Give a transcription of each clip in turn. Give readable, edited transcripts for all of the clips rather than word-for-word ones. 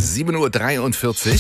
7:43 Uhr.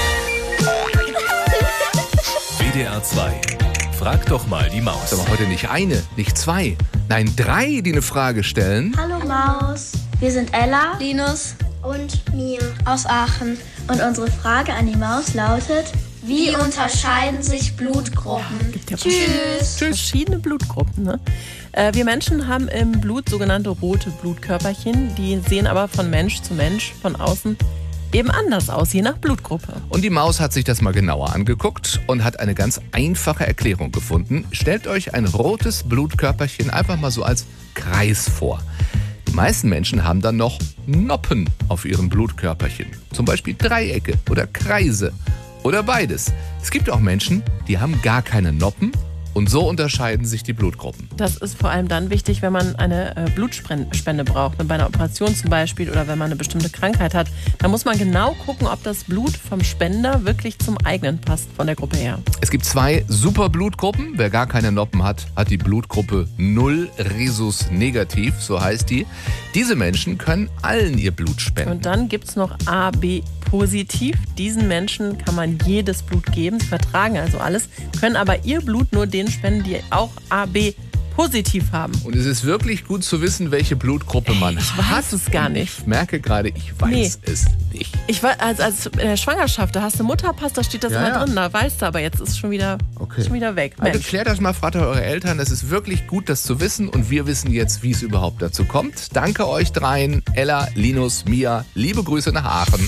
WDR 2. Frag doch mal die Maus. Aber heute nicht eine, nicht zwei, nein 3, die eine Frage stellen. Hallo Maus, wir sind Ella, Linus und Mia aus Aachen. und unsere Frage an die Maus lautet: Wie unterscheiden sich Blutgruppen? Gibt ja Tschüss. verschiedene Blutgruppen. Ne? Wir Menschen haben im Blut sogenannte rote Blutkörperchen. Die sehen aber von Mensch zu Mensch von außen eben anders aus, je nach Blutgruppe. Und die Maus hat sich das mal genauer angeguckt und hat eine ganz einfache Erklärung gefunden. Stellt euch ein rotes Blutkörperchen einfach mal so als Kreis vor. Die meisten Menschen haben dann noch Noppen auf ihren Blutkörperchen. Zum Beispiel Dreiecke oder Kreise oder beides. Es gibt auch Menschen, die haben gar keine Noppen. Und so unterscheiden sich die Blutgruppen. Das ist vor allem dann wichtig, wenn man eine Blutspende braucht, bei einer Operation zum Beispiel oder wenn man eine bestimmte Krankheit hat. Da muss man genau gucken, ob das Blut vom Spender wirklich zum eigenen passt von der Gruppe her. Es gibt 2 Superblutgruppen. Wer gar keine Noppen hat, hat die Blutgruppe 0 Rhesus negativ, so heißt die. Diese Menschen können allen ihr Blut spenden. Und dann gibt es noch AB positiv. Diesen Menschen kann man jedes Blut geben. Sie vertragen also alles, können aber ihr Blut nur denen spenden, die auch AB positiv haben. Und es ist wirklich gut zu wissen, welche Blutgruppe man hat. Ich weiß es gar nicht. Ich merke gerade, ich weiß es nicht. Ich war als in der Schwangerschaft, da hast du Mutterpass, da steht das immer drin, da weißt du, aber jetzt ist es schon wieder weg. Also Mensch. klärt das mal, fragt eure Eltern. Es ist wirklich gut, das zu wissen und wir wissen jetzt, wie es überhaupt dazu kommt. Danke euch dreien, Ella, Linus, Mia. Liebe Grüße nach Aachen.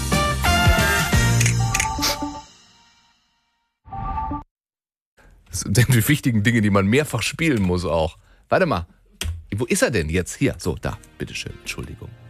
Das sind die wichtigen Dinge, die man mehrfach spielen muss auch. Warte mal, wo ist er denn jetzt? Hier, so, da, bitteschön, Entschuldigung.